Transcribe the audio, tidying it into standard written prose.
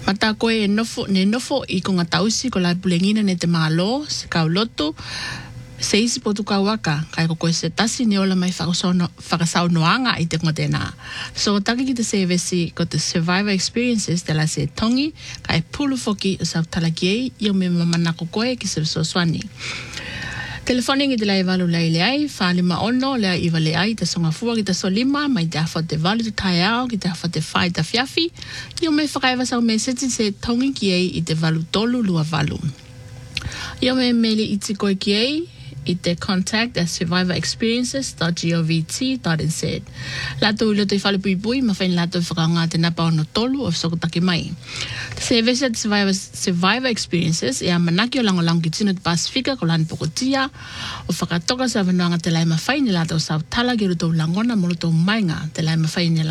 Mata koe ne nofo I ko ngā tausi ko lai pulengina ne te malo, se kau loto, se isi potu kauaka, kai ko koe se tasi ne ola mai whakasau noanga I te ngotena. So taki ki te sevesi ko te survivor experiences te la se tongi, kai pulu foki o sau talakiei, I o me mamana ko koe ki se soswani. Telefoning I te lai walu lai leai, whaalima ono lea iwa leai, te songa fua ki te solima, mai te awha te walu te tai ao, ki te awha te whai ta fiafi, I o me whakaiwa sau me seti se tongi ki ei I te walu tolu lua walu. I o me mele I te koe ki ei, I te contact at survivorexperiences.govt.nz. Lato I loto I whale pui pui, ma whain lato I whakaonga te napa ono tolu o sokotaki mai. Se vese at survivor experiences e a manaki o lango ki tino te Pasifika ko lan pokotia o whakatoka sa whanuanga te lai mawhai ni lato o sau tala ki ruto langona mo ruto mainga te lai mawhai ni